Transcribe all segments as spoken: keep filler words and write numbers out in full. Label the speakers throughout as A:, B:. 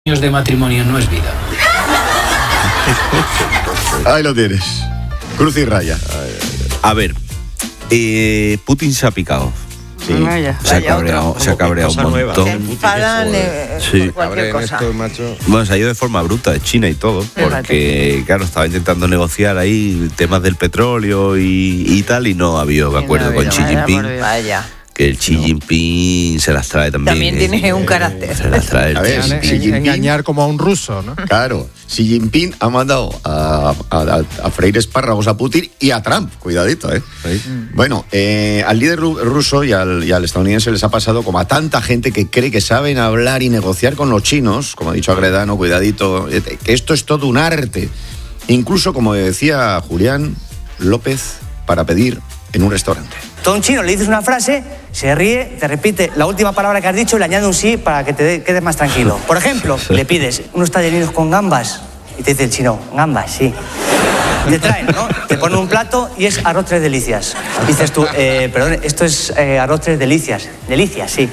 A: años de matrimonio no es vida.
B: Ahí lo tienes. Cruz y raya.
C: A ver, eh, Putin se ha picado.
B: Sí.
D: Vaya,
C: Se ha
D: vaya
C: cabreado,
D: otro.
C: se ha cabreado un montón.
D: Se enfadan eh,
C: Sí.
D: por cualquier cosa.
E: Esto, macho.
C: Bueno, se ha ido de forma bruta de China y todo, porque, claro, estaba intentando negociar ahí temas del petróleo y, y tal, y no ha habido acuerdo con Xi Jinping.
D: Vaya.
C: Que el Xi Jinping se las trae también.
D: También
C: ¿eh?
D: tiene un carácter.
C: Se las trae el
B: A ver,
C: Xi
B: Xi
C: Jinping.
B: Jinping.
E: Engañar como a un ruso, ¿no?
B: Claro, Xi Jinping ha mandado a, a, a freír espárragos a Putin y a Trump, cuidadito, ¿eh?
C: Sí.
B: Bueno, eh, al líder ru- ruso y al, y al estadounidense les ha pasado como a tanta gente que cree que saben hablar y negociar con los chinos, como ha dicho Agredano, cuidadito, eh, que esto es todo un arte. Incluso, como decía Julián López, para pedir en un restaurante.
F: Tú a un chino le dices una frase, se ríe, te repite la última palabra que has dicho y le añade un sí para que te de- quedes más tranquilo. Por ejemplo, le pides unos tallarines con gambas y te dice el chino, gambas, sí. Te traen, ¿no? Te ponen un plato y es arroz tres delicias. Dices tú, eh, perdón, esto es eh, arroz tres delicias. Delicias, sí.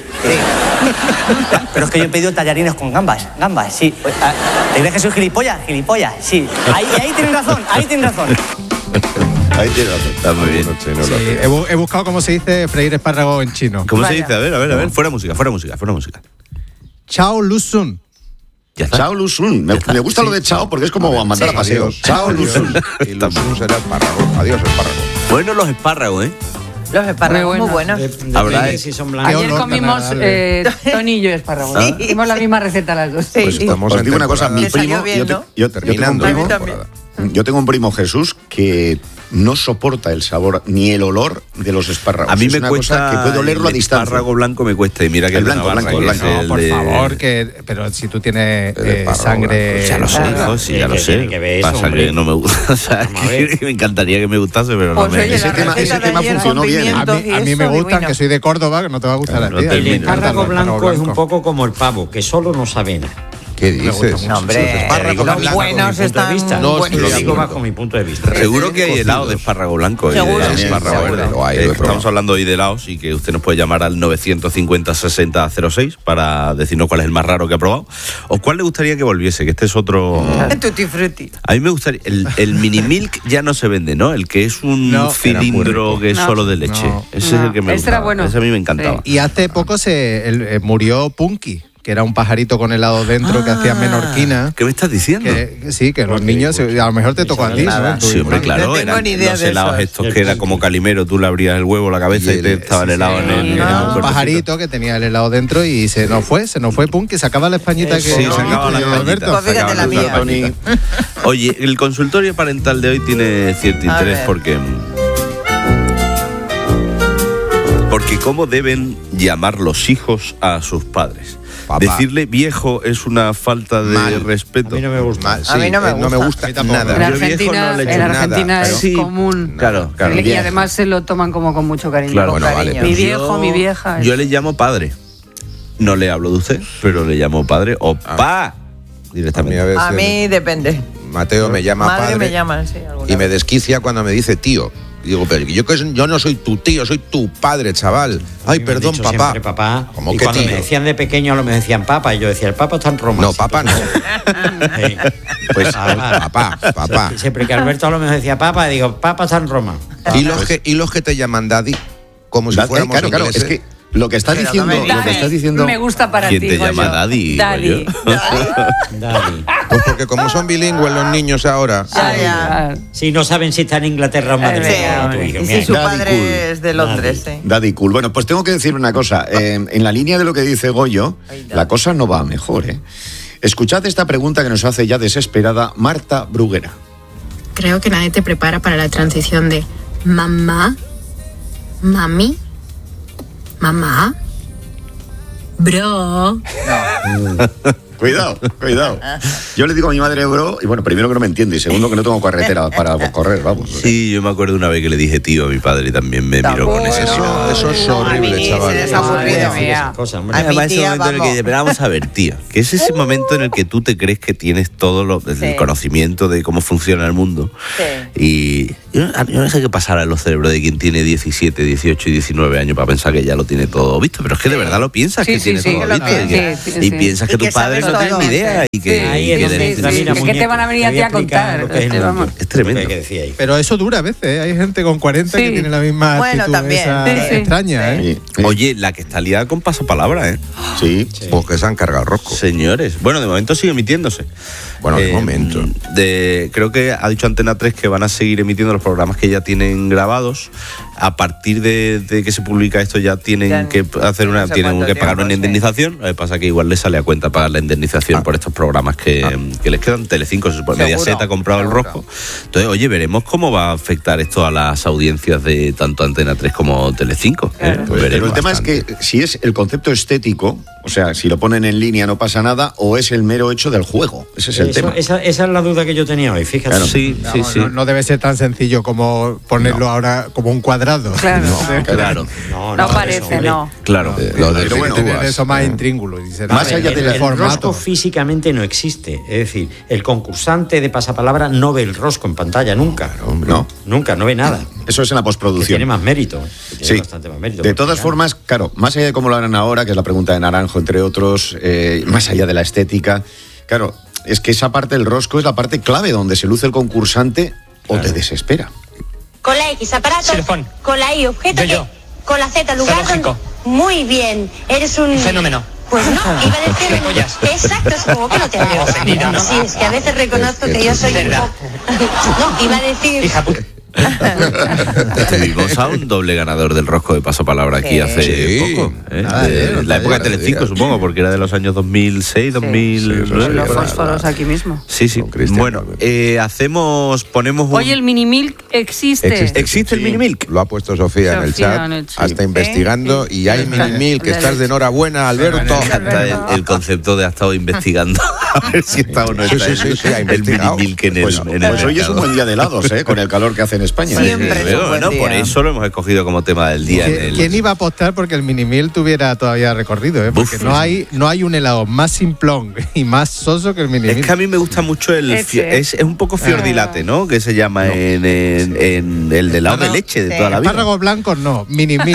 F: sí. Pero es que yo he pedido tallarines con gambas. Gambas, sí. ¿Te crees que soy gilipollas? Gilipollas, sí. Ahí, ahí tienes razón, ahí tienes razón.
B: Ahí tiene razón.
C: Está muy bien.
E: Sí, he, bu- he buscado cómo se dice freír espárragos en chino.
C: ¿Cómo se
D: Vaya.
C: dice? A ver, a ver, a ver. Fuera música, fuera música, fuera música.
E: Chao Lusun.
C: Ya está.
B: Chao Lusun. Me, me gusta lo de chao porque es como mandar a paseos. Chao Lusun.
E: Y Lusun será espárrago. Adiós, espárrago.
C: Bueno, los espárragos, ¿eh?
D: Los espárragos
G: Muy
D: muy
G: bueno.
D: buenos.
C: Habrá, ¿eh?
G: Si son
E: Qué
G: blancos.
E: olor
G: Ayer
E: tan
G: comimos
E: agradable.
G: eh, Tony y yo espárragos.
C: Sí.
G: Hicimos la misma receta las dos.
D: Sí.
B: Pues
E: estamos
B: os
E: en
B: digo una cosa, mi
D: Le salió
B: primo,
D: bien,
B: yo, te-
D: ¿no?
B: yo- yo tengo un
E: Terminando.
B: primo,
D: A mí también.
B: yo tengo un primo Jesús que no soporta el sabor ni el olor de los espárragos.
C: A mí
B: es
C: me
B: una
C: cuesta.
B: cosa que puedo olerlo a
C: el
B: distancia.
C: espárrago blanco me cuesta. Y mira que
B: El
C: de
B: blanco,
C: Navarra,
B: blanco,
C: que
B: blanco.
C: es
E: No,
C: el
E: por
C: de-
E: favor, que, pero si tú tienes El eh, espárrago sangre...
C: Pues Ya lo sé,
G: Claro.
C: hijo, sí, ya
G: ¿Qué
C: lo sé.
G: tiene que ver eso,
C: Pasa
G: hombre?
C: que no me gusta. O sea,
G: Vamos a ver.
C: que me encantaría que me gustase, pero no
D: Pues
C: me.
D: oye,
B: Ese
D: la
B: tema-
D: receta
B: ese
D: de
B: tema
D: ayer con
B: funcionó bien, ¿eh?
E: A
D: pimientos
E: mí,
D: y
E: a mí
D: eso,
E: me gustan,
D: divino.
E: que soy de Córdoba, que no te va a gustar
C: Claro,
E: a ti.
C: no
E: A mí me
C: termina.
G: El
E: encanta
G: espárrago blanco es un
E: blanco.
G: poco como el pavo, que solo no sabe nada.
E: ¿Qué
G: Me gusta
E: dices?
G: mucho.
D: No, hombre,
E: espárragos
D: los
E: blancos,
D: buenos
G: bajo mi punto de
D: están
G: vista.
E: No,
G: Lo
D: buenísimos.
G: digo bajo mi punto de vista.
C: Seguro que hay
E: Cocidos.
C: helado de espárrago blanco y de
D: Seguro.
C: espárrago
B: Seguro.
C: verde.
E: Lo hay, lo he
C: Eh, Estamos
E: probado.
C: hablando hoy de helados y que usted nos puede llamar al nueve cincuenta sesenta cero seis para decirnos cuál es el más raro que ha probado o cuál le gustaría que volviese, que este es otro.
D: Tutti frutti.
C: A mí me gustaría. El, el mini milk ya no se vende, ¿no? El que es un
E: No,
C: cilindro que es
G: No.
C: solo de leche.
E: No.
C: Ese es
G: No,
C: el que me
G: ese
C: gusta.
G: era bueno.
C: Ese a mí me encantaba.
E: Y hace poco se el- eh, murió Punky, que era un pajarito con helado dentro que hacía menorquina.
C: ¿Qué me estás diciendo?
E: Que, que sí, que los niños, a lo mejor te tocó a ti,
D: nada.
E: ¿no? Tú-
C: Sí, hombre, claro,
D: No tengo
C: eran
D: ni idea
C: los
D: de
C: helados
D: eso.
C: estos
G: El
C: que era
G: punky.
C: como calimero, tú le abrías el huevo, la cabeza
E: Y
C: y, te
E: el-
C: estaba el
E: sí,
C: helado
E: sí.
C: en el, en el
D: Ah.
E: Un
C: cuerpecito.
E: pajarito que tenía el helado dentro y se nos fue, se nos fue Punky, sacaba la españita que
C: Sí, sacaba la
E: que-
C: españita.
E: Alberto.
D: Pues fíjate la mía.
B: Tony.
C: Oye, el consultorio parental de hoy tiene cierto
D: A
C: interés
D: ver.
C: porque. Porque cómo deben llamar los hijos a sus padres.
E: Papá.
C: Decirle viejo es una falta de
E: Mal.
C: respeto.
G: A mí no me gusta.
E: Mal,
D: A mí
E: sí,
D: no me
E: eh, no me
D: gusta.
E: gusta
G: A mí tampoco.
E: nada.
G: En
C: Yo viejo
G: Argentina,
C: no le echo
G: en
C: nada,
G: Argentina
C: pero-
G: es
C: Sí,
G: común.
C: claro, claro.
G: Y además se lo toman como con mucho cariño.
C: Claro,
D: Con
E: bueno, vale.
D: cariño.
G: Mi
C: Yo-
G: viejo, mi vieja.
C: Yo le llamo padre. No le hablo de usted, pero le llamo padre o pa
E: A mí
C: directamente.
E: a veces
D: A mí depende.
E: Mateo me llama
D: Madre
E: padre
D: me llaman, sí. alguna
E: y me
D: vez.
E: desquicia cuando me dice tío. Digo, pero yo, que- yo no soy tu tío, soy tu padre, chaval.
G: A
E: Ay,
G: mí me han
E: perdón,
G: dicho
E: papá.
G: siempre papá.
E: ¿Cómo
G: y
E: que
G: cuando
E: tío?
G: me decían de pequeño, lo me decían papa. Y yo decía, el papa está en Roma.
E: No, papá no.
G: Sí.
E: Pues
G: Papá.
E: papá, papá.
G: Siempre que Alberto a lo mejor decía papa, digo, papa está en Roma.
E: ¿Y los que, y los que te llaman daddy? Como si
B: Da- eh,
E: fuéramos
B: claro, claro, es
E: ingleses.
B: que lo que está
D: Pero no
B: diciendo,
D: me
B: lo que
D: digas.
B: estás diciendo.
G: Me gusta para
C: ¿Quién
G: ti.
C: te
G: digo
C: llama
G: yo.
C: daddy, digo
G: Daddy.
C: yo?
G: Daddy.
E: Pues porque como son bilingües los niños ahora.
D: Ya, ya.
G: Sí, no saben si está en Inglaterra o en Madrid.
D: Sí.
G: como tú, hijo
D: Y
G: mío.
D: si su
B: Daddy
D: padre
B: cool.
D: es de Londres, sí.
B: Daddy cool. Bueno, pues tengo que decir una cosa. Eh, en la línea de lo que dice Goyo,
D: Ay, daddy.
B: la cosa no va mejor, ¿eh? Escuchad esta pregunta que nos hace ya desesperada Marta Bruguera.
H: Creo que nadie te prepara para la transición de mamá, mami, mamá, bro.
B: Cuidado, cuidado. Yo le digo a mi madre bro, y bueno, primero que no me entiende, y segundo que no tengo carretera para correr, vamos.
C: Sí, yo me acuerdo una vez que le dije tío a mi padre y también me miró con ese
D: Tampoco.
C: mirada.
E: Eso, eso es
D: No, a mí
E: horrible,
D: se
E: chaval.
D: desaburrido.
G: Sí, esas cosas, hombre.
D: A mi
C: Va ese
D: tía,
C: momento en el que
D: vamos.
C: dice, pero vamos a ver, tío, que es ese momento en el que tú te crees que tienes todo lo, el
D: Sí.
C: conocimiento de cómo funciona el mundo
D: Sí.
C: y, Yo, yo no sé qué pasará en los cerebros de quien tiene diecisiete, dieciocho y diecinueve años para pensar que ya lo tiene todo visto, pero es que de verdad lo piensas
D: Sí,
C: que
D: sí,
C: tiene
D: sí,
C: todo
D: que lo
C: visto.
D: tiene,
C: y que-
D: sí, sí,
C: y
D: sí.
C: piensas
F: Y
C: que
F: que
C: tus padres
F: sabes
C: no tienen
F: todo.
C: ni idea. Y que,
G: Ahí
C: y
G: es
C: que
G: donde
C: de-
G: entra,
D: sí,
G: mira,
D: sí. ¿Qué te van a venir a ti a
G: muñeco, te voy explicar
D: contar?
G: lo que es el
D: Este,
G: mundo.
D: vamos.
C: Es tremendo.
G: Lo que decía ahí.
E: Pero eso dura a veces, ¿eh? Hay gente con cuarenta
D: Sí.
E: que tiene la misma
F: Bueno,
E: actitud
F: también.
E: esa
D: Sí, sí.
E: extraña, ¿eh?
B: Sí.
C: Oye, la que está liada con pasapalabra, ¿eh?
B: Sí.
A: Pues que se han cargado el rosco.
C: Señores. Bueno, de momento sigue emitiéndose.
A: Bueno, de
C: Eh,
A: momento.
C: De, creo que ha dicho Antena tres que van a seguir emitiendo los programas que ya tienen grabados. A partir de, de que se publica esto ya tienen
D: Ya
C: que hacer una,
D: no sé
C: tienen
D: cuánto
C: que pagar
D: tiempo,
C: una
D: sí.
C: indemnización. Lo que pasa que igual les sale a cuenta pagar la indemnización
A: Ah.
C: por estos programas que, que les quedan. Telecinco, se supone,
D: Seguro,
C: Mediaset ha comprado el
D: seguro.
C: rosco. Entonces, oye, veremos cómo va a afectar esto a las audiencias de tanto Antena tres como Telecinco. ¿eh?
D: Claro.
B: Pues, pero
C: Veremos.
B: el tema es que si es el concepto estético, o sea, si lo ponen en línea no pasa nada, o es el mero hecho del juego. Ese es el
G: Eso-
B: tema.
G: esa, esa es la duda que yo tenía hoy, fíjate.
C: Claro, sí, sí,
E: Vamos,
C: sí.
E: No, no debe ser tan sencillo como ponerlo ahora como un cuadrado.
D: Claro.
E: No,
C: Claro,
G: No,
D: No
G: eso,
D: parece,
G: hombre.
D: no.
C: claro.
A: Eh, lo de
B: Pero bueno,
E: tener
A: Figueras.
E: eso más intríngulo. y será-
B: Más
G: A ver,
B: allá
G: el,
B: de la-
G: el
E: formato.
G: rosco físicamente no existe. Es decir, el concursante de pasapalabra no ve el rosco en pantalla nunca.
B: No.
G: Nunca, no ve nada.
B: Eso es en la
G: Que
B: postproducción.
G: tiene más mérito. que tiene
B: Sí.
G: bastante más mérito.
B: De
G: porque,
B: todas
G: claro,
B: formas, claro, más allá de cómo lo harán ahora, que es la pregunta de Naranjo, entre otros, eh, más allá de la estética, claro, es que esa parte del rosco es la parte clave donde se luce el concursante o te desespera.
I: Con la X, aparato.
F: Xilofón.
I: Con la Y, objeto.
F: Yo, yo.
I: que- Con la Z, lugar.
F: Zoológico.
I: donde- Muy bien. Eres un.
F: Fenómeno.
I: Pues no, iba a decir.
F: Repollas.
I: Exacto, supongo que no te veo.
F: Ofendido, ¿no?
I: Sí, es que a veces reconozco
A: Es que
I: que yo
A: tú-
I: soy un
F: ¿Verdad?
I: poco. No, iba a decir.
F: Hija puta.
C: Tuvimos a un doble ganador del rosco de pasapalabra aquí
D: Sí.
C: hace
A: Sí.
C: poco. ¿eh?
E: Nada,
C: De-
E: eh,
C: la época de
A: nada,
C: Telecinco,
A: diga.
C: supongo, porque era de los años dos mil seis, dos mil nueve.
D: Los
A: sí,
C: por ahí.
D: fósforos aquí mismo.
C: Sí, sí.
A: Con Cristian
C: Bueno,
A: Calvet.
C: eh, hacemos, ponemos un...
D: Oye, el mini milk existe.
A: Existe.
C: ¿Existe el
B: Sí.
C: mini milk?
A: Lo ha puesto Sofía, en el
D: Sofía
A: chat.
D: en el chat.
A: Hasta investigando.
D: Sí.
A: Y hay
D: Sí.
A: mini mil, que
D: Sí.
A: estás de enhorabuena, Alberto.
C: Me encanta el, el concepto de ha estado investigando a ver si está o no
A: Sí,
C: está
A: sí,
C: el-
A: sí, sí, ha
C: el mini
A: investigado.
C: milk en el,
B: Pues,
C: en el
B: pues hoy es un
C: mercado.
B: buen día de helados, ¿eh? Con el calor que hace en España.
D: Siempre.
C: Sí,
D: es un buen
C: bueno,
D: día.
C: por eso lo hemos escogido como tema del día. en
E: ¿Qui-
C: el-
E: ¿Quién iba a apostar porque el Minimil tuviera todavía recorrido? ¿eh? Porque
C: Uf.
E: no hay, no hay un helado más simplón y más soso que el Minimil.
C: Es que a mí me gusta mucho el...
D: Ese.
C: fio- es, es un poco fiordilate, ¿no? Que se llama en, en- en el de helado
E: No,
C: de
E: no,
C: leche de
D: sí.
C: toda la vida.
E: Espárragos blancos no, Minimil.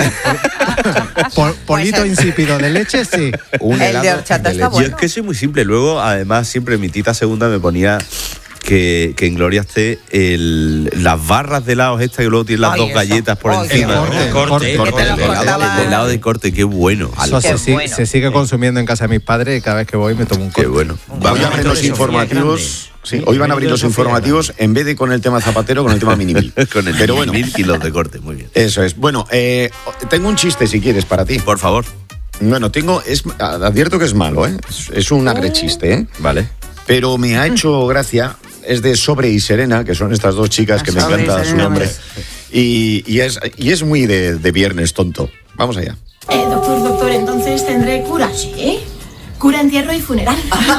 E: Pol- polito insípido de leche, sí.
A: Un
D: El de
A: helado
D: horchata
A: de
D: está
A: leche.
C: Yo es que soy muy simple. Luego, además, siempre mi tita segunda me ponía que, que en Gloria esté el, las barras de helados estas que luego tienen las
D: Ay,
C: dos
D: eso.
C: galletas por
D: Ay,
C: encima.
E: qué corte,
C: ¿no?
G: corte,
E: corte.
G: corte.
D: Que te lo
C: El helado,
D: cortaba.
C: el helado de corte, qué bueno.
E: Eso
D: Qué
E: se, sigue-
D: bueno.
E: se sigue consumiendo en casa de mis padres y cada vez que voy me tomo un
C: Qué
E: corte.
C: bueno.
B: Hoy
C: Vamos.
B: abren los
G: Sofía
B: informativos. Sí,
G: grande.
B: hoy van a abrir los
G: Sofía
B: informativos en vez de con el tema zapatero, con el tema minimil.
C: Con el
B: Pero bueno,
C: mil kilos de corte, muy bien.
B: eso es. Bueno, eh, tengo un chiste si quieres para ti.
C: Por favor.
B: Bueno, tengo, es, advierto que es malo, ¿eh? Es, es un agrechiste, ¿eh?
C: Vale.
B: Pero me ha hecho gracia, es de Sobre y Serena, que son estas dos chicas que me
D: Sobre y
B: encanta su
D: Serena,
B: nombre.
D: pues.
B: Y, y es, y es muy de, de viernes tonto. Vamos allá.
J: Eh, doctor, doctor, entonces tendré cura, ¿sí? Cura, entierro y funeral.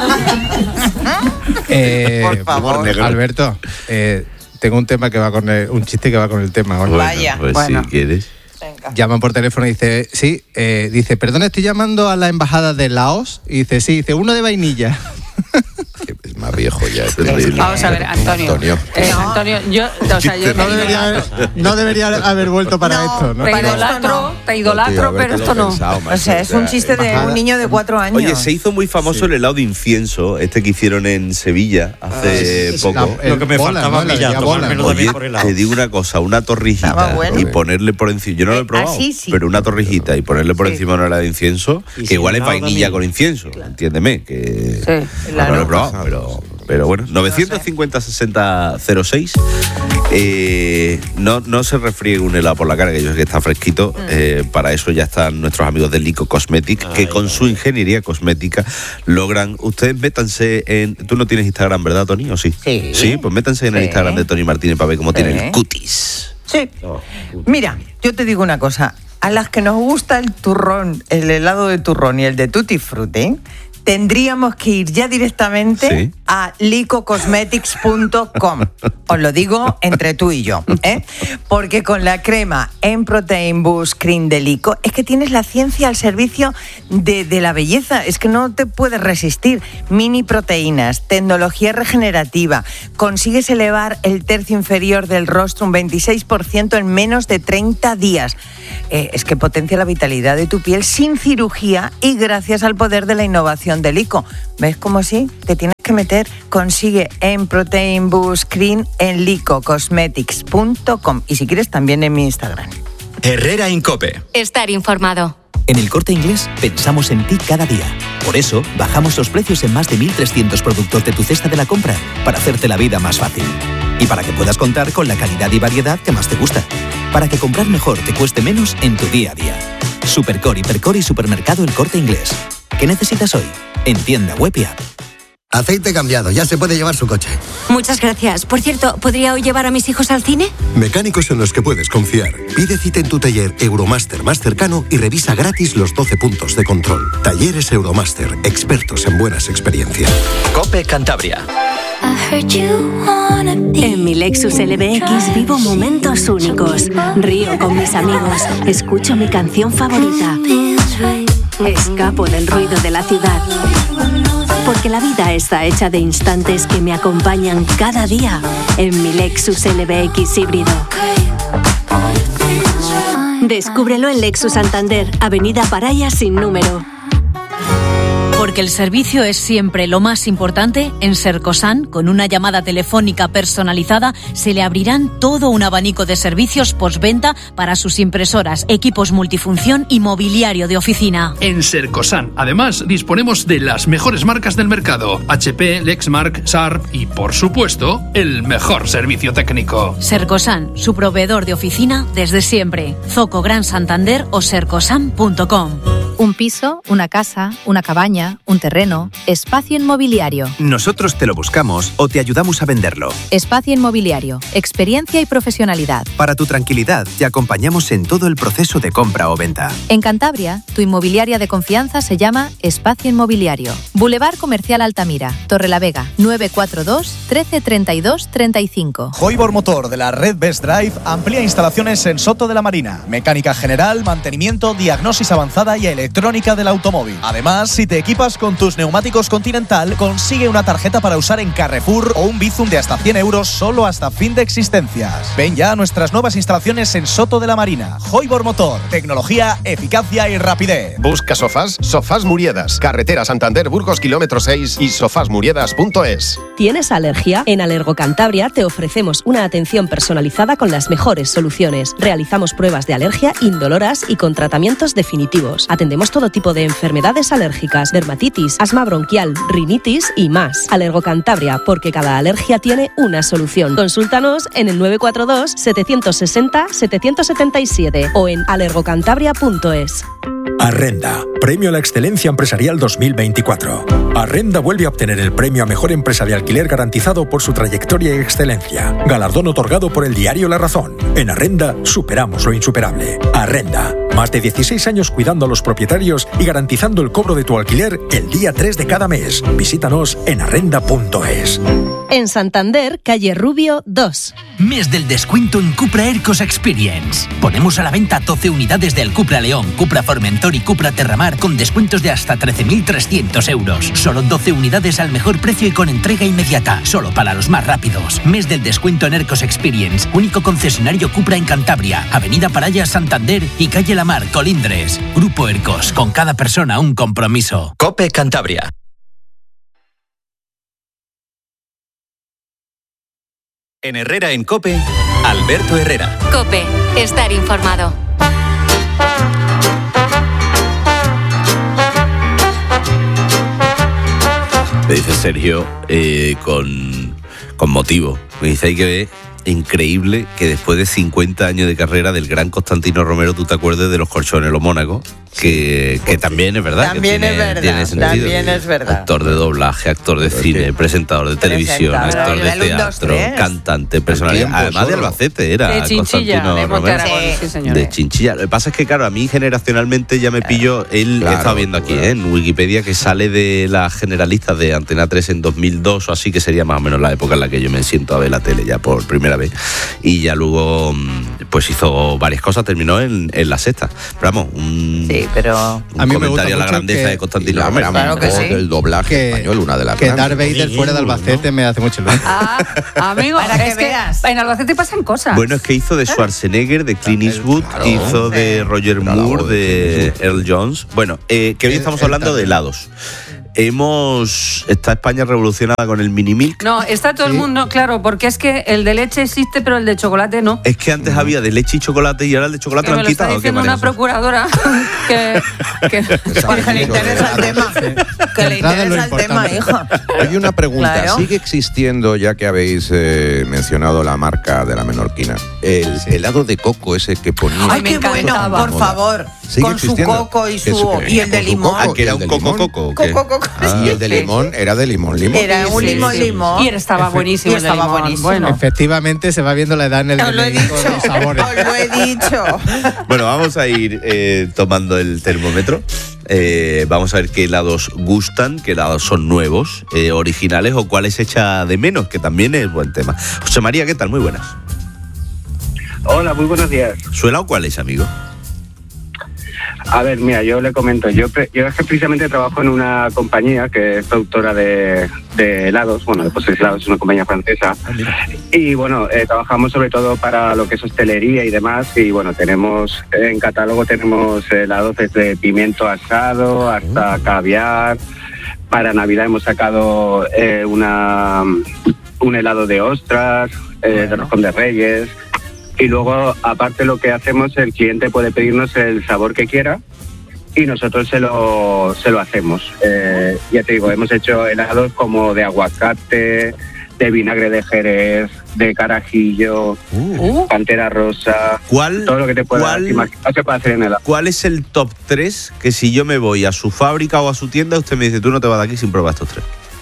E: Eh,
D: Por favor.
B: Humor negro.
E: Alberto, eh, tengo un tema que va con el- un chiste que va con el tema. hoy.
C: Bueno,
D: Vaya,
C: pues
D: bueno.
C: si quieres.
D: Venga.
E: Llaman por teléfono y dice, sí, eh, dice, perdona, estoy llamando a la embajada de Laos. Y dice, sí, dice, uno de vainilla.
A: Que es más viejo ya. es
C: Terrible.
A: terrible.
D: Vamos a ver, Antonio.
A: Antonio.
D: Eh, Antonio, yo, o sea, yo
E: No debería haber, no debería haber vuelto para esto, ¿no?
D: te
K: Para esto
D: idolatro,
K: no.
D: te
A: Tío,
D: idolatro,
A: habértelo
D: pero esto no.
A: pensado, macho,
K: O sea, es un chiste de
E: embajada.
K: un niño de cuatro años.
C: Oye, se hizo muy famoso el helado de incienso, este que hicieron en Sevilla hace
G: sí, sí,
C: poco.
E: La-
G: Lo que me
E: bola,
G: faltaba
E: ¿no?
G: a mí
E: La
G: ya,
E: de bola.
G: tomármelo
C: Oye,
G: también por el lado.
C: te digo una cosa, una torrijita
K: Estaba bueno.
C: y ponerle por encima, yo no lo he
K: Eh,
C: probado,
K: así sí.
C: pero una torrijita y ponerle por
D: Sí.
C: encima una helada de incienso,
G: Y
C: que
G: sin
C: igual es
G: helado
C: vainilla
G: también.
C: con incienso, entiéndeme, que
D: Sí,
C: no
K: claro.
C: lo he probado, pero, pero bueno, novecientos cincuenta sesenta cero seis. Eh, no, no se refriegue un helado por la cara, que yo sé que está fresquito. eh, para eso ya están nuestros amigos de Lico Cosmetic, que
G: Ay,
C: con
G: ay,
C: su ingeniería cosmética logran. Ustedes métanse en. Tú no tienes Instagram, ¿verdad, Tony? ¿O sí?
K: Sí.
C: Sí, pues métanse en el
K: Sí.
C: Instagram de Tony Martínez para ver cómo tiene
K: Sí.
C: el cutis.
K: Sí.
G: Oh,
K: Mira, yo te digo una cosa. A las que nos gusta el turrón, el helado de turrón y el de tutti frutti, tendríamos que ir ya directamente
C: Sí.
K: a lico cosmetics punto com. Os lo digo entre tú y yo, ¿eh? Porque con la crema en Protein Boost Cream de Lico es que tienes la ciencia al servicio de, de la belleza. Es que no te puedes resistir. Mini proteínas, tecnología regenerativa. Consigues elevar el tercio inferior del rostro un veintiséis por ciento en menos de treinta días. Eh, es que potencia la vitalidad de tu piel sin cirugía y gracias al poder de la innovación de Lico. ¿Ves cómo sí? Te tienes que meter. Consigue en Protein Boost Cream en lico cosmetics punto com y si quieres también en mi Instagram.
L: Herrera Incope.
M: Estar informado.
L: En El Corte Inglés pensamos en ti cada día. Por eso, bajamos los precios en más de mil trescientos productos de tu cesta de la compra para hacerte la vida más fácil. Y para que puedas contar con la calidad y variedad que más te gusta. Para que comprar mejor te cueste menos en tu día a día. Supercore, Hipercore y Supermercado El Corte Inglés. ¿Qué necesitas hoy? En tienda web y app.
N: Aceite cambiado, ya se puede llevar su coche.
M: Muchas gracias. Por cierto, ¿podría hoy llevar a mis hijos al cine?
O: Mecánicos en los que puedes confiar. Pide cita en tu taller Euromaster más cercano y revisa gratis los doce puntos de control. Talleres Euromaster, expertos en buenas experiencias.
L: Cope Cantabria.
P: En mi Lexus L B X vivo momentos únicos. Río con mis amigos. Escucho mi canción favorita. Escapo del ruido de la ciudad. Porque la vida está hecha de instantes que me acompañan cada día en mi Lexus L B X híbrido. Descúbrelo en Lexus Santander, Avenida Paraya sin número.
Q: Porque el servicio es siempre lo más importante, en Sercosan, con una llamada telefónica personalizada, se le abrirán todo un abanico de servicios postventa para sus impresoras, equipos multifunción y mobiliario de oficina.
R: En Sercosan, además, disponemos de las mejores marcas del mercado: H P, Lexmark, Sharp y, por supuesto, el mejor servicio técnico.
Q: Sercosan, su proveedor de oficina desde siempre. Zoco Gran Santander o sercosan punto com.
S: Un piso, una casa, una cabaña, un terreno, Espacio Inmobiliario.
L: Nosotros te lo buscamos o te ayudamos a venderlo.
S: Espacio Inmobiliario, experiencia y profesionalidad.
L: Para tu tranquilidad, te acompañamos en todo el proceso de compra o venta.
S: En Cantabria, tu inmobiliaria de confianza se llama Espacio Inmobiliario. Boulevard Comercial Altamira, Torrelavega, nueve cuatro dos, trece treinta y dos, treinta y cinco.
T: Hoibor Motor de la red Best Drive amplía instalaciones en Soto de la Marina. Mecánica general, mantenimiento, diagnosis avanzada y electrónica del automóvil. Además, si te equipas con tus neumáticos Continental, consigue una tarjeta para usar en Carrefour o un Bizum de hasta cien euros solo hasta fin de existencias. Ven ya a nuestras nuevas instalaciones en Soto de la Marina. Hoibor Motor, tecnología, eficacia y rapidez.
U: Busca sofás, Sofás Muriedas, carretera Santander Burgos kilómetro seis y sofás muriedas punto es.
V: ¿Tienes alergia? En Alergo Cantabria te ofrecemos una atención personalizada con las mejores soluciones. Realizamos pruebas de alergia indoloras y con tratamientos definitivos. Atendemos todo tipo de enfermedades alérgicas, dermatitis, asma bronquial, rinitis y más. Alergo Cantabria, porque cada alergia tiene una solución. Consúltanos en el nueve cuatro dos, siete seis cero, siete siete siete o en alergocantabria punto es.
W: Arrenda, Premio a la Excelencia Empresarial dos mil veinticuatro. Arrenda vuelve a obtener el premio a Mejor Empresa de Alquiler garantizado por su trayectoria y excelencia. Galardón otorgado por el diario La Razón. En Arrenda superamos lo insuperable. Arrenda, más de dieciséis años cuidando a los propietarios y garantizando el cobro de tu alquiler el día tres de cada mes. Visítanos en arrenda punto es.
V: En Santander, calle Rubio dos.
X: Mes del descuento en Cupra Aircos Experience. Ponemos a la venta doce unidades del Cupra León, Cupra Formentor y Cupra Terramar con descuentos de hasta trece mil trescientos euros. Solo doce unidades al mejor precio y con entrega inmediata. Solo para los más rápidos. Mes del descuento en Aircos Experience. Único concesionario Cupra en Cantabria. Avenida Paraya, Santander y calle La Mar, Colindres. Grupo Aircos. Con cada persona un compromiso.
L: Cope Cantabria. En Herrera en Cope, Alberto Herrera.
M: Cope, estar informado.
C: Me dice Sergio, eh, con, con motivo. Me dice, hay que ver increíble que después de cincuenta años de carrera del gran Constantino Romero, tú te acuerdes de los colchones Los Mónacos, que, que también es verdad.
K: También
C: que tiene,
K: es verdad,
C: tiene sentido.
K: también es verdad.
C: Actor de doblaje, actor de cine, presentador de televisión, actor de teatro, cantante, personalidad. Además de Albacete, era
D: de Chinchilla,
C: Constantino
D: de
C: Romero.
D: Monterragón, sí, señor.
C: De Chinchilla. Lo que pasa es que, claro, a mí generacionalmente ya me pillo. Él
A: Claro,
C: estaba viendo aquí,
A: claro.
C: ¿eh? en Wikipedia, que sale de las generalistas de Antena tres en dos mil dos o así, que sería más o menos la época en la que yo me siento a ver la tele ya por primera vez. Y ya luego, pues hizo varias cosas, terminó en, en La Sexta. Pero vamos, un,
K: Sí, pero...
C: un
E: A mí me
C: comentario
E: gusta
C: a la
E: mucho
C: grandeza
E: que-
C: de Constantino
A: Y la
C: Romero.
A: gran
K: Claro que
A: voz
K: sí.
A: del doblaje
E: Que-
A: español, una de las
E: Que
A: grandes.
E: Darth Vader fuera de Albacete me hace mucho ilusión.
D: Ah, amigo,
K: Para que
D: es que
K: veas.
D: en Albacete pasan cosas.
C: Bueno, es que hizo de Schwarzenegger, de Clint Eastwood,
A: Claro.
C: hizo de Roger
A: Era la
C: Moore,
A: voz de
C: de
A: Clint
C: Earl Jones. Bueno, eh, que hoy
E: Él-
C: estamos
E: él
C: hablando de
E: también.
C: helados. Hemos... Está España revolucionada con el mini milk.
D: No, está todo el mundo, claro, porque es que el de leche existe, pero el de chocolate no.
C: Es que antes había de leche y chocolate y ahora el de chocolate
D: Que
C: lo
D: me
C: han
D: lo está
C: quitado. ¿Qué
D: diciendo una
C: maneras?
D: procuradora que, que
K: Porque le interesa el tema. Que le
E: Entrada es lo
K: interesa el tema,
E: importante.
K: hijo.
A: Hay una pregunta,
K: Claro.
A: ¿sigue existiendo, ya que habéis eh, mencionado la marca de la menorquina, el helado de coco ese que ponía?
K: Ay,
D: me
K: qué bueno,
D: encantaba.
K: por favor.
A: ¿Sigue
K: Con su
A: existiendo?
K: coco y
A: Que
K: su...
A: su-
K: Y el de
A: con su
K: limón.
A: coco.
C: Ah, que era
A: ¿Y
C: un
A: el de
C: coco
A: limón?
C: coco. ¿o qué?
K: Coco, coco.
A: Ah, y el de limón era de limón, limón.
K: Era un
D: Sí,
K: limón,
D: sí.
K: limón.
D: Y estaba buenísimo.
K: Y
D: el de
K: estaba
D: limón.
K: buenísimo.
D: Bueno,
E: Efectivamente, se va viendo la edad en el
K: Os lo he
E: D N I con
K: dicho.
E: los sabores.
K: Os lo he dicho.
C: Bueno, vamos a ir eh, tomando el termómetro. Eh, vamos a ver qué helados gustan, qué helados son nuevos, eh, originales o cuáles echa de menos, que también es buen tema. José María, ¿qué tal? Muy buenas.
F: Hola, muy buenos días.
C: ¿Su helado cuál es, amigo?
F: A ver, mira, yo le comento, yo, pre- yo es que precisamente trabajo en una compañía que es productora de, de helados, bueno, de postres helados, es una compañía francesa, y bueno, eh, trabajamos sobre todo para lo que es hostelería y demás, y bueno, tenemos, en catálogo tenemos helados desde pimiento asado hasta caviar. Para Navidad hemos sacado eh, una un helado de ostras, eh, de roscón de reyes. Y luego, aparte, lo que hacemos, el cliente puede pedirnos el sabor que quiera y nosotros se lo, se lo hacemos. Eh, ya te digo, hemos hecho helados como de aguacate, de vinagre de Jerez, de carajillo,
C: Uh.
F: pantera rosa,
C: ¿Cuál,
F: todo lo que te puedas
C: cuál-
F: imaginar se puede hacer en helado.
C: ¿Cuál es el top tres que si yo me voy a su fábrica o a su tienda, usted me dice, tú no te vas de aquí sin probar estos tres?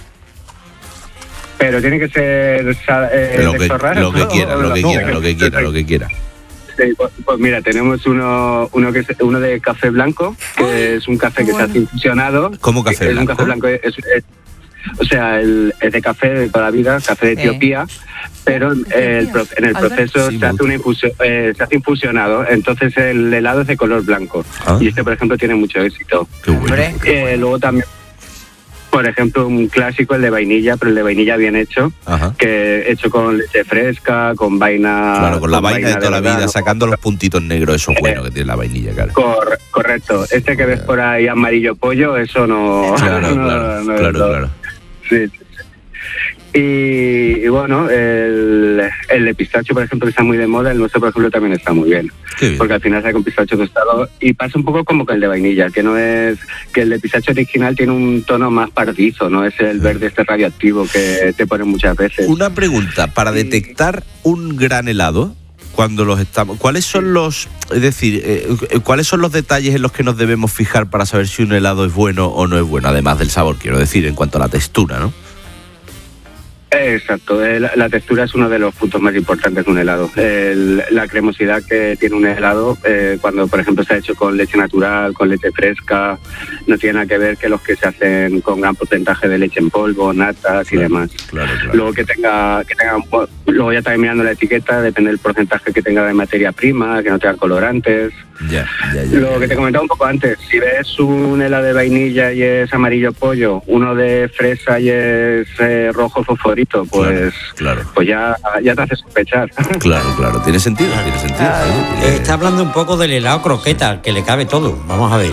F: Pero tiene que ser sa- eh,
C: lo,
F: de
C: que,
F: estos raros,
C: lo que
F: ¿no?
C: quiera,
F: O
C: lo que
F: no,
C: quiera, lo que quiera, lo que quiera.
F: Sí, pues, pues mira, tenemos uno uno que es uno de café blanco, que es un café que se hace infusionado.
C: ¿Cómo café
F: Es un
C: blanco?
F: café blanco, es, es- o sea, el, es de café de toda la vida, café de Etiopía, pero eh, el pro- en el
C: Albert.
F: proceso
C: Sí,
F: se, hace una infusión, eh, se hace infusionado, entonces el helado es de color blanco.
C: Ah.
F: Y este, por ejemplo, tiene mucho éxito.
C: Qué bueno.
F: Eh, luego también, por ejemplo, un clásico, el de vainilla, pero el de vainilla bien hecho,
C: Ajá.
F: que hecho con leche fresca, con vaina...
C: Claro, con la vaina de toda la vida,
F: verdano.
C: sacando los puntitos negros, eso es bueno que tiene la vainilla, claro.
F: Cor- correcto. Este que ves por ahí amarillo pollo, eso no...
C: Claro,
F: no-
C: claro,
F: no es
C: claro,
F: lo-
C: claro.
F: Sí, sí, sí. Y, y bueno, el, el de pistacho, por ejemplo, que está muy de moda, el nuestro, por ejemplo, también está muy bien.
C: Qué bien.
F: Porque al final sale con pistacho tostado y pasa un poco como que el de vainilla, que no es... que el de pistacho original tiene un tono más pardizo, no es el verde este radioactivo que te ponen muchas veces.
C: Una pregunta, para detectar un gran helado, cuando los estamos, ¿cuáles son los, es decir, eh, cuáles son los detalles en los que nos debemos fijar para saber si un helado es bueno o no es bueno, además del sabor, quiero decir, en cuanto a la textura, ¿no?
F: Exacto, eh, la, la textura es uno de los puntos más importantes de un helado. El- la cremosidad que tiene un helado, eh, cuando por ejemplo está hecho con leche natural, con leche fresca, no tiene nada que ver que los que se hacen con gran porcentaje de leche en polvo, natas y demás.
C: Claro,
F: Luego que tenga, que tenga, un po- luego ya también mirando la etiqueta, depende del porcentaje que tenga de materia prima, que no tenga colorantes.
C: Ya, ya, ya.
F: Lo que te comentaba un poco antes, si ves un helado de vainilla y es amarillo pollo, uno de fresa y es eh, rojo fosforito, pues,
C: claro.
F: pues ya, ya te hace sospechar.
C: Claro, claro, tiene sentido, tiene sentido.
G: Eh, Está hablando un poco del helado croqueta, que le cabe todo. Vamos a ver.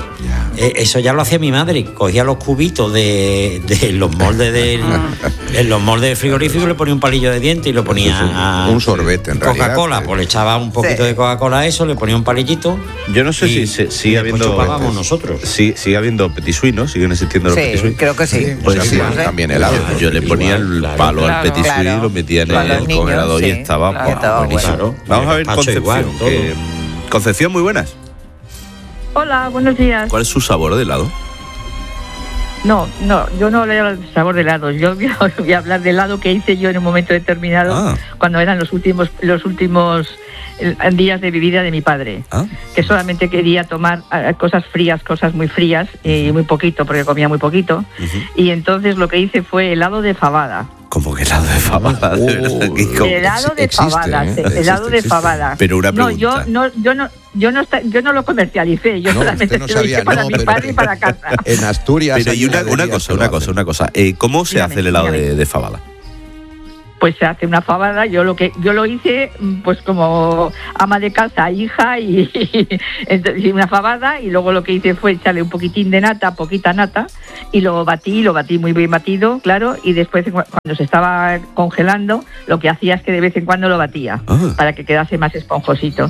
G: Eh, eso ya lo hacía mi madre. Cogía los cubitos de, de los moldes del, en los moldes del frigorífico, le ponía un palillo de diente y lo ponía a
A: un sorbete en realidad.
G: Coca-Cola, pues le echaba un poquito
K: Sí.
G: de Coca-Cola a eso, le ponía un palillito.
C: Yo no sé
G: y-
C: si se, sigue
G: y después
C: habiendo.
G: chupábamos nosotros.
C: Sí, sigue habiendo petit suisse, ¿no? Siguen existiendo los
K: Sí,
C: petit suisse.
K: creo que sí.
C: Pues
A: Sí,
C: sí,
A: sí, también helado.
C: Yo, yo le ponía el
G: Claro,
C: palo
D: claro.
C: al petit suisse
K: Claro.
C: y lo metía en
K: Para
C: el
K: los niños,
C: congelador y
K: sí.
C: estaba,
K: Claro.
C: buah,
K: Estaba
C: buenísimo.
G: bueno.
C: Vamos a ver
G: Gazpacho
C: Concepción.
G: igual, todo.
C: que- Concepción, muy buenas.
B: Hola, buenos días.
C: ¿Cuál es su sabor de helado?
B: No, no, yo no leo el sabor de helado. Yo voy a, voy a hablar del helado que hice yo en un momento determinado,
C: Ah.
B: cuando eran los últimos, los últimos eh, días de mi vida de mi padre,
C: Ah.
B: que solamente quería tomar eh, cosas frías, cosas muy frías y muy poquito, porque comía muy poquito. Y entonces lo que hice fue helado de fabada.
C: Como que helado de fabada, de verdad, que como-
B: Helado de
A: existe,
B: fabada,
A: ¿eh?
B: sí,
A: Existe,
B: helado de
A: existe.
B: fabada.
C: Pero una
B: No, yo
C: pregunta.
B: no, yo no, yo no, está- yo no lo comercialicé, yo
A: No,
B: solamente
A: usted no
B: se lo hice
A: sabía,
B: para
A: no,
B: mi
A: pero-
B: padre y para casa.
A: En Asturias.
C: Pero
A: hay
C: y una, una
A: heladerías
C: cosa,
A: que lo
C: una
A: hacen.
C: cosa, una cosa. Eh, ¿Cómo se
B: Dígame,
C: hace el helado de,
B: dígame.
C: de fabada?
B: Pues se hace una fabada, yo lo que yo lo hice pues como ama de casa, hija y, entonces, una fabada, y luego lo que hice fue echarle un poquitín de nata, poquita nata, y lo batí, lo batí muy bien batido, claro, y después cu- cuando se estaba congelando, lo que hacía es que de vez en cuando lo batía
C: Ah.
B: para que quedase más esponjosito.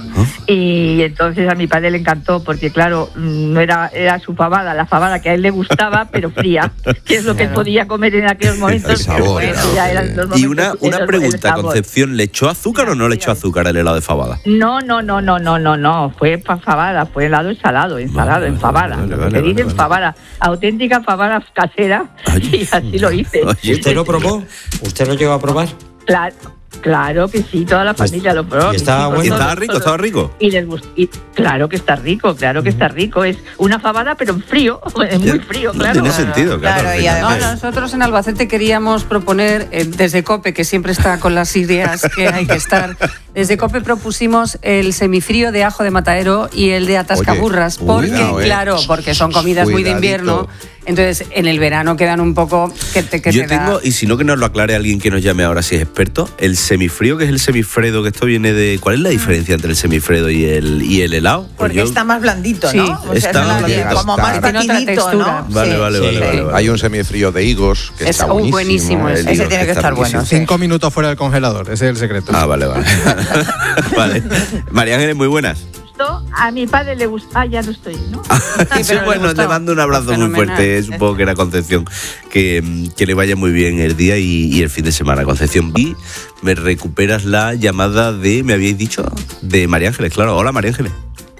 B: Y entonces a mi padre le encantó porque claro, mm, no era era su fabada, la fabada que a él le gustaba, pero fría, que es lo que él podía comer en aquellos momentos.
A: El sabor,
B: pero bueno,
A: ¿no?
B: ya eran los
C: Y
B: momentos-
C: una, una
B: el- el
C: pregunta,
B: sabor.
C: Concepción, ¿le echó azúcar o no le echó azúcar al helado de fabada?
B: No, no, no, no, no, no, no. Fue pa- fabada, fue helado ensalado, ensalado, en fabada.
C: vale,
B: Lo que
C: vale,
B: se
C: vale,
B: dice
C: vale.
B: fabada, auténtica fabada casera, y así lo hice.
C: Oye,
G: ¿Usted lo probó? ¿Usted lo llegó a probar?
B: Claro, claro que sí, toda la familia lo probó.
G: ¿Y estaba
B: mis hijos,
G: bueno?
C: ¿Y
B: todos,
C: estaba rico?
B: todos.
C: ¿Estaba rico?
B: Y les gustó. Y claro que está rico, claro que está rico. Es una fabada, pero en frío, es muy frío,
C: No
B: claro.
C: tiene sentido, claro.
K: Claro,
C: al
K: y
C: final.
D: No,
K: además-
D: nosotros en Albacete queríamos proponer, eh, desde COPE, que siempre está con las ideas que hay que estar, desde COPE propusimos el semifrío de ajo de matadero y el de atascaburras,
A: Oye,
D: porque,
A: cuidado, eh.
D: claro, porque son comidas muy de
A: Cuidadito.
D: invierno, entonces en el verano quedan un poco que te, que
C: Yo
D: te da-
C: tengo, y si no que nos lo aclare alguien que nos llame ahora si es experto, el semifrío, que es el semifredo, que esto viene de... ¿Cuál es la diferencia entre el semifredo y el, y el helado? Pues
K: Porque
C: yo-
K: está más blandito,
D: Sí,
K: ¿no? O sea,
C: está
K: es una-
C: blandito.
K: como más
A: Está-
D: Tiene otra
K: batidito,
D: textura.
K: ¿no?
C: Vale,
K: Sí.
C: vale,
K: Sí.
C: vale, vale, vale.
A: Hay un semifrío de higos que
D: Es
A: está
D: un
A: buenísimo.
D: buenísimo
A: el
D: ese.
A: higos
K: Ese tiene que estar bueno.
A: buenísimo.
E: Cinco minutos fuera del congelador, ese es el secreto.
C: Ah, vale, vale. Vale. María Ángeles, muy buenas.
B: A mi padre le gusta. Ah, ya no estoy, ¿no?
C: Sí,
D: pero le
C: bueno,
D: gustó.
C: le mando un abrazo muy
D: Fenomenal.
C: fuerte. Supongo que era Concepción. Que, mm, que le vaya muy bien el día y, y el fin de semana, Concepción. Y me recuperas la llamada de, me habíais dicho, de María Ángeles, claro. Hola, María Ángeles.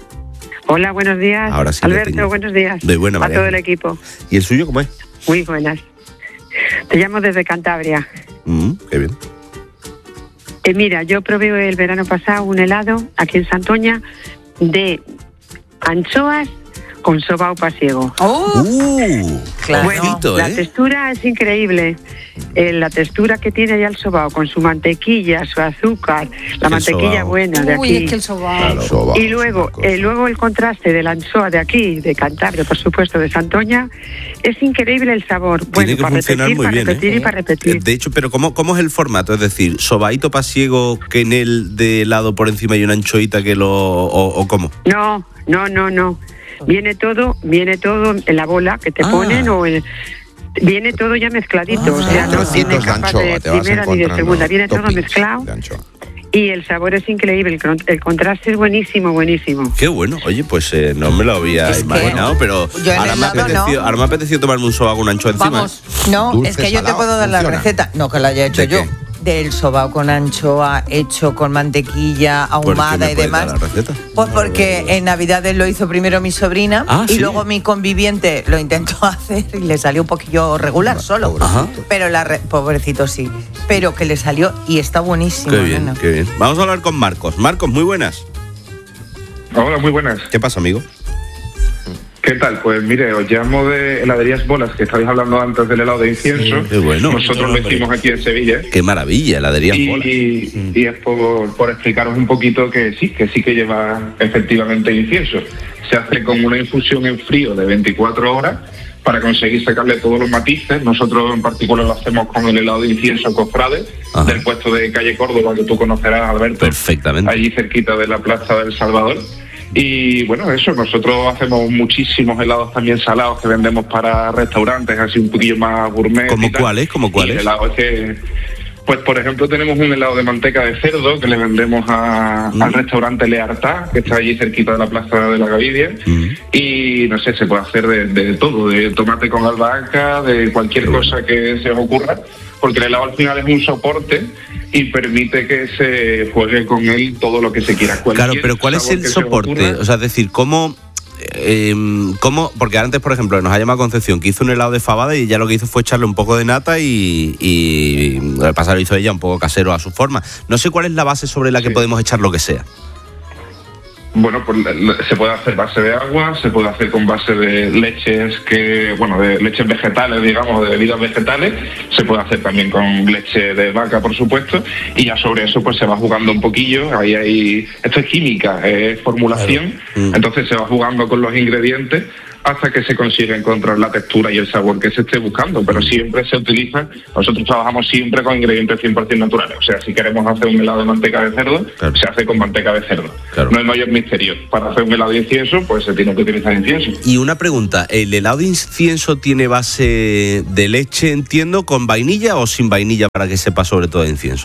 H: Hola, buenos días.
C: Ahora sí le
H: Alberto,
C: tengo.
H: buenos días.
C: De buena,
H: a
C: María
H: todo el
C: Ángeles.
H: equipo.
C: ¿Y el suyo cómo es?
H: Muy buenas. Te llamo desde Cantabria.
C: Mm, qué bien.
H: Eh, mira, yo probé el verano pasado un helado aquí en Santoña de anchoas con sobao pasiego.
C: Uh,
K: Claro.
H: Bueno,
C: ojito,
H: la
C: ¿eh?
H: textura es increíble. Eh, la textura que tiene ya el sobao con su mantequilla, su azúcar, la
C: El
H: mantequilla
C: sobao.
H: buena de
D: Uy,
H: aquí.
D: es que el sobao.
C: Claro.
A: Sobao,
H: Y luego, eh, luego el contraste de la anchoa de aquí, de Cantabria, por supuesto, de Santoña, es increíble el sabor.
C: Tiene
H: Bueno,
C: que
H: para
C: funcionar
H: repetir,
C: muy
H: para
C: bien.
H: repetir
C: ¿eh?
H: y para repetir.
C: De hecho, pero ¿cómo, ¿cómo es el formato? Es decir, ¿sobaíto pasiego que en el de helado por encima hay una anchoita que lo... o, o cómo?
H: No, no, no, no. Viene todo, viene todo en la bola que te
C: Ah.
H: ponen o en- viene todo ya mezcladito, o sea, no
A: Trocitos
H: tiene
A: de
H: capas
A: anchoa,
H: de
A: te vas
H: primera ni de
A: encontrando
H: segunda, viene todo
A: toppings
H: mezclado
A: de anchoa.
H: y el sabor es increíble, el, con- el contraste es buenísimo, buenísimo.
C: Qué bueno. Oye, pues eh, no me lo había
K: Es que
C: imaginado, pero
K: yo en
C: ahora
K: el
C: me, ha
K: helado
C: apetecido,
K: no.
C: ahora me ha apetecido tomarme un soba con una anchoa encima.
D: Vamos.
K: No,
A: Dulce,
K: es que yo te
A: salado,
K: puedo dar la
A: funciona.
K: receta, no que la haya hecho
C: ¿De
K: yo,
C: qué?
K: del sobao con anchoa hecho con mantequilla
C: ¿Por qué
K: ahumada
C: me
K: y
C: puedes
K: demás.
C: dar la receta?
K: Pues porque en Navidades lo hizo primero mi sobrina
C: Ah,
K: y
C: ¿sí?
K: luego mi conviviente lo intentó hacer y le salió un poquillo regular solo.
C: Ajá.
K: Pero la re- pobrecito sí, pero que le salió y está buenísimo.
C: Qué bien,
K: nena.
C: qué bien. Vamos a hablar con Marcos. Marcos, muy buenas.
I: Hola, muy buenas.
C: ¿Qué pasa, amigo?
I: ¿Qué tal? Pues mire, os llamo de heladerías Bolas, que estabais hablando antes del helado de incienso.
C: Qué bueno.
I: Nosotros lo hicimos aquí en Sevilla.
C: Qué maravilla, heladería
I: Y,
C: Bola.
I: y es por, por explicaros un poquito que sí, que sí que lleva efectivamente incienso. Se hace con una infusión en frío de veinticuatro horas para conseguir sacarle todos los matices. Nosotros en particular lo hacemos con el helado de incienso Cofrade,
C: Ajá.
I: del puesto de calle Córdoba, que tú conocerás, Alberto.
C: Perfectamente.
I: Allí cerquita de la Plaza del Salvador. Y bueno, eso, nosotros hacemos muchísimos helados también salados que vendemos para restaurantes, así un poquillo más gourmet.
C: ¿Cómo cuáles? ¿Cómo cuáles?
I: Y el helado es que, pues por ejemplo, tenemos un helado de manteca de cerdo que le vendemos a, mm. al restaurante Leartá, que está allí cerquita de la Plaza de la Gavidia. Mm. Y no sé, se puede hacer de, de todo, de tomate con albahaca, de cualquier Qué cosa bueno. que se os ocurra, porque el helado al final es un soporte y permite que se juegue con él todo lo que se quiera. Cualquier
C: claro, pero ¿cuál es el soporte? O sea, es decir, ¿cómo, eh, ¿cómo...? Porque antes, por ejemplo, nos ha llamado Concepción, que hizo un helado de fabada y ya lo que hizo fue echarle un poco de nata y, y el pasado lo hizo ella un poco casero a su forma. No sé cuál es la base sobre la que sí. podemos echar lo que sea.
I: Bueno, pues se puede hacer base de agua, se puede hacer con base de leches que, bueno, de leches vegetales, digamos, de bebidas vegetales, se puede hacer también con leche de vaca, por supuesto, y ya sobre eso pues se va jugando un poquillo, ahí hay, esto es química, es formulación, claro. entonces se va jugando con los ingredientes hasta que se consigue encontrar la textura y el sabor que se esté buscando, pero siempre se utiliza, nosotros trabajamos siempre con ingredientes cien por ciento naturales, o sea, si queremos hacer un helado de manteca de cerdo, claro. se hace con manteca de cerdo. Claro. No hay mayor misterio. Para hacer un helado de incienso, pues se tiene que utilizar incienso.
C: Y una pregunta, ¿el helado de incienso tiene base de leche, entiendo, con vainilla o sin vainilla para que sepa sobre todo de incienso?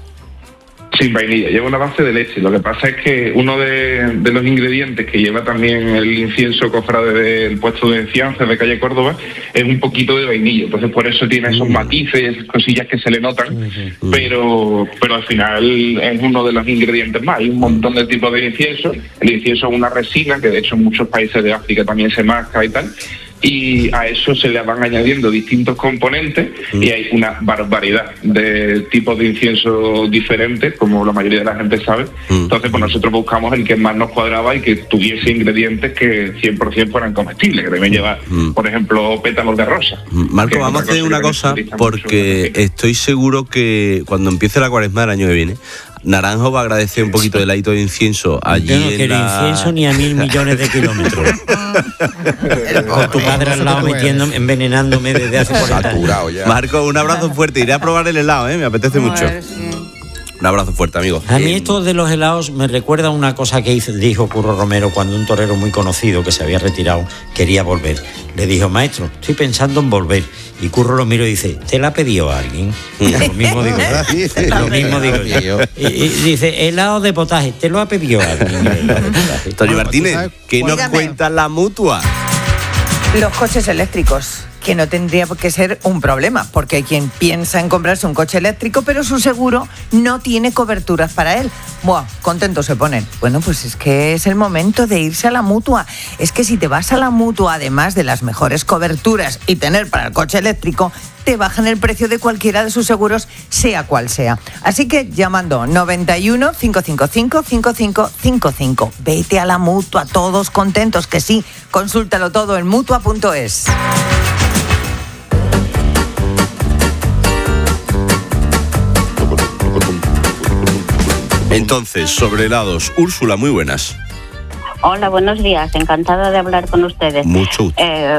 I: Sin vainilla, lleva una base de leche. Lo que pasa es que uno de, de los ingredientes que lleva también el incienso cofrade del puesto de Enciances de calle Córdoba es un poquito de vainilla. Entonces por eso tiene esos matices y esas cosillas que se le notan, pero, pero al final es uno de los ingredientes más. Hay un montón de tipos de incienso. El incienso es una resina que de hecho en muchos países de África también se masca y tal. Y a eso se le van añadiendo distintos componentes mm. y hay una barbaridad de tipos de incienso diferentes, como la mayoría de la gente sabe. Mm. Entonces, pues nosotros buscamos el que más nos cuadraba y que tuviese ingredientes que cien por ciento fueran comestibles, que deben llevar, mm. por ejemplo, pétalos de rosa.
C: Marco, vamos a hacer una cosa, porque estoy seguro que cuando empiece la cuaresma del año que viene, Naranjo va a agradecer un poquito del heladito de incienso allí.
G: Yo no quiero la... incienso ni a mil millones de kilómetros. Con tu padre al lado metiéndome, envenenándome desde hace cuarenta años.
C: Marco, un abrazo fuerte. Iré a probar el helado, ¿eh? Me apetece mucho. Un abrazo fuerte, amigo.
G: A mí esto de los helados me recuerda una cosa que hizo, dijo Curro Romero cuando un torero muy conocido que se había retirado quería volver. Le dijo, maestro, estoy pensando en volver. Y Curro lo miró y dice, ¿te la ha pedido alguien? Lo mismo digo yo. Lo mismo digo yo. Y, y dice, helado de potaje, ¿te lo ha pedido alguien?
C: Antonio Martínez, ¿qué nos cuenta la Mutua?
K: Los coches eléctricos, que no tendría por qué ser un problema, porque hay quien piensa en comprarse un coche eléctrico, pero su seguro no tiene coberturas para él. Buah, contentos se ponen. Bueno, pues es que es el momento de irse a la Mutua. Es que si te vas a la Mutua, además de las mejores coberturas y tener para el coche eléctrico, te bajan el precio de cualquiera de sus seguros, sea cual sea. Así que llamando noventa y uno, cinco cinco cinco, cinco cinco cinco cinco. Vete a la Mutua, todos contentos, que sí. Consúltalo todo en mutua punto es.
C: Entonces, sobre helados, Úrsula, muy buenas.
J: Hola, buenos días, encantada de hablar con ustedes.
C: Mucho gusto.
J: Eh,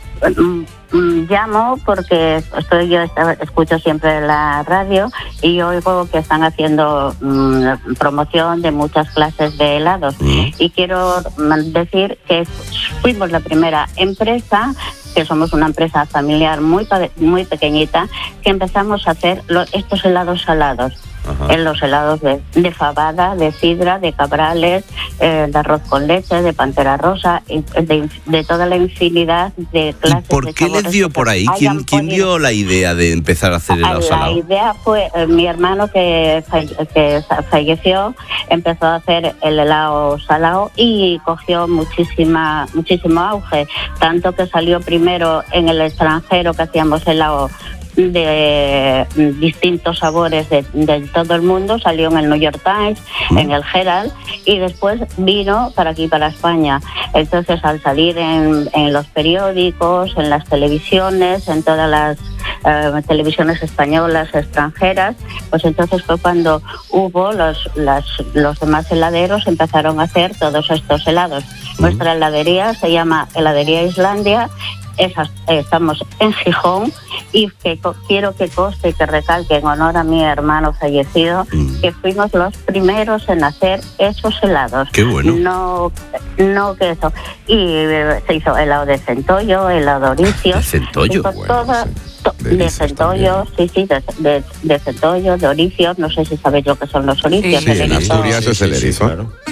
J: llamo porque estoy yo escucho siempre la radio y oigo que están haciendo mmm, promoción de muchas clases de helados mm. y quiero decir que fuimos la primera empresa, que somos una empresa familiar muy muy pequeñita, que empezamos a hacer lo, estos helados salados. Ajá. En los helados de, de fabada, de sidra, de cabrales, eh, de arroz con leche, de pantera rosa, de, de toda la infinidad de clases.
C: ¿Y por qué les dio por ahí? ¿Quién, ¿Quién dio la idea de empezar a hacer helado salado?
J: La idea fue eh, mi hermano que, que falleció, empezó a hacer el helado salado y cogió muchísima muchísimo auge, tanto que salió primero en el extranjero, que hacíamos helado de distintos sabores de, de todo el mundo, salió en el New York Times, mm. en el Herald, y después vino para aquí, para España. Entonces, al salir en, en los periódicos, en las televisiones, en todas las eh, televisiones españolas, extranjeras, pues entonces fue cuando hubo los, las, los demás heladeros empezaron a hacer todos estos helados. Mm. Nuestra heladería se llama Heladería Islandia esas, estamos en Gijón y que co- quiero que conste y que recalque en honor a mi hermano fallecido
C: Mm.
J: que fuimos los primeros en hacer esos helados.
C: Qué bueno.
J: No, no que eso. Y eh, se hizo helado de centollo, helado oricio.
C: ¿De centollo?
J: Se hizo
C: Bueno,
J: toda- to- de centollo, sí, sí, de, de, de centollo, de oricios. No sé si sabéis lo que son los oricios.
A: Sí,
J: el
A: en
J: erizo.
A: Asturias es el erizo.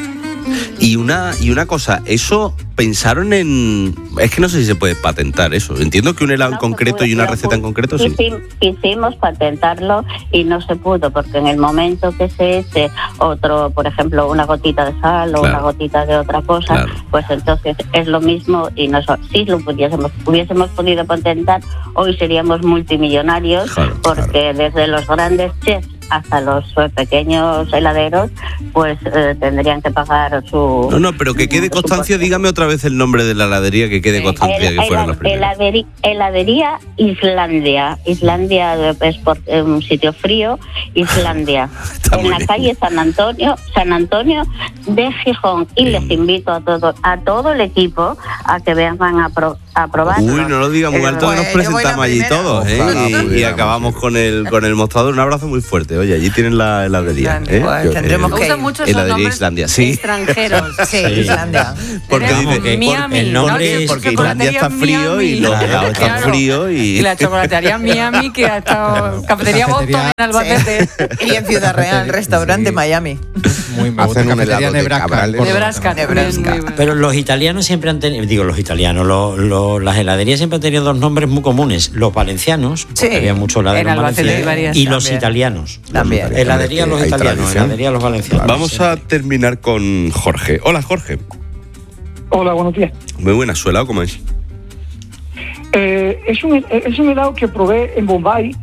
C: Y una, y una cosa, eso pensaron en... Es que no sé si se puede patentar eso. Entiendo que un helado en concreto y una receta en concreto sí.
J: Quisim- Quisimos patentarlo y no se pudo, porque en el momento que se eche otro, por ejemplo, una gotita de sal o
C: Claro.
J: una gotita de otra cosa,
C: Claro.
J: pues entonces es lo mismo y nosotros, si lo pudiésemos, hubiésemos podido patentar, hoy seríamos multimillonarios,
C: Claro,
J: porque desde los grandes chefs hasta los eh, pequeños heladeros, pues eh, tendrían que pagar su...
C: No, no, pero que quede constancia, dígame otra vez el nombre de la heladería, que quede constancia
J: El-
C: que fueron
J: hela-
C: los primeros.
J: heladeri- heladería Islandia. Islandia es por, eh, un sitio frío, Islandia. en la calle San Antonio, San Antonio de Gijón. Y les invito a todo, a todo el equipo a que vengan a, pro- a probarlo.
C: Uy, no lo diga muy alto, que nos presentamos allí todos, ¿eh?
A: Ojalá
C: Y- y,
A: pudiéramos.
C: acabamos con el con el mostrador. Un abrazo muy fuerte. Oye, allí tienen la heladería. ¿eh?
K: Pues tendremos
C: Eh,
K: que ir.
D: Usan mucho esos
C: heladería
D: nombres
C: Islandia, sí.
D: extranjeros.
K: Sí, Islandia.
C: Porque
D: Tenemos
C: dice,
D: Miami,
C: el
D: ¿no?
C: nombre es porque Islandia está frío y los helados están
D: Claro.
C: fríos y...
D: Y la chocolatería Miami, que ha estado cafetería Boston en Albacete.
K: Y en Ciudad Real, restaurante Miami.
E: Muy me
A: Hacen
E: gusta.
A: un helado
E: Cafetería
A: de
E: Nebraska,
A: cabrales.
E: Córdoba.
D: Nebraska.
K: Nebraska.
D: Muy bien.
G: Pero los italianos siempre han tenido, digo los italianos, lo- lo- las heladerías siempre han tenido dos nombres muy comunes. Los valencianos, porque
K: Sí.
G: había muchos heladeros
D: En Albacete
G: valencianos,
D: y varias
G: y los
K: también.
G: italianos.
K: También.
G: Heladería los
A: Hay
G: italianos,
A: tradición.
G: heladería los valencianos.
C: Vamos a terminar con Jorge. Hola, Jorge.
N: Hola, buenos días.
C: Muy buena, ¿su helado cómo es?
N: Eh, es, un, es un helado que probé en Bombay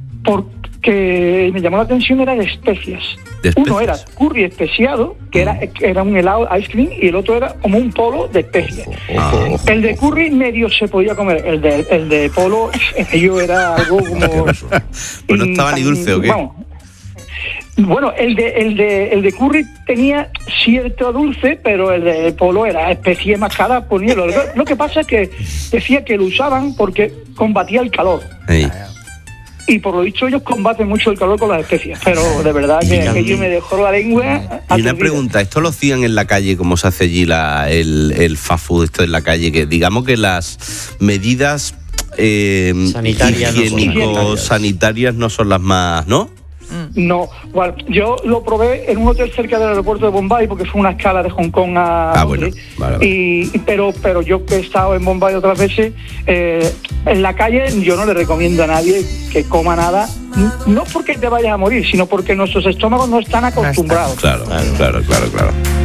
N: porque me llamó la atención, era de especias.
C: ¿De especias?
N: Uno era curry especiado, que era, que era un helado ice cream, y el otro era como un polo de especias.
C: Ojo, ojo.
N: El de curry medio se podía comer, el de, el de polo, ello era algo como...
C: Pues no estaba ni dulce, ¿o qué?
N: Vamos. Bueno, el de, el de el de curry tenía cierto dulce, pero el de polo era especie mascada por hielo. Lo, lo que pasa es que decía que lo usaban porque combatía el calor.
C: Ahí.
N: Y por lo dicho ellos combaten mucho el calor con las especias. Pero de verdad que
C: Dígame.
N: aquello me dejó la lengua
C: Y una
N: aturdida.
C: pregunta, ¿esto lo hacían en la calle como se hace allí la, el, el fast food, esto en la calle? Que digamos que las medidas eh,
G: Sanitarias no son
C: higiénico
G: sanitarias.
C: sanitarias no son las más, ¿no?
N: No, bueno, yo lo probé en un hotel cerca del aeropuerto de Bombay porque fue una escala de Hong Kong a
C: Ah, bueno,
N: Londres.
C: vale, vale.
N: Y, pero, pero yo que he estado en Bombay otras veces, eh, en la calle yo no le recomiendo a nadie que coma nada, n- no porque te vayas a morir, sino porque nuestros estómagos no están acostumbrados.
C: Claro, claro, claro, claro.